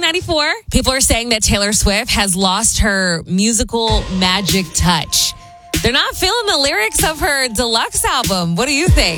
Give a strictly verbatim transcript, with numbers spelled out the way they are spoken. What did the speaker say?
ninety-four. People are saying that Taylor Swift has lost her musical magic touch. They're not feeling the lyrics of her deluxe album. What do you think?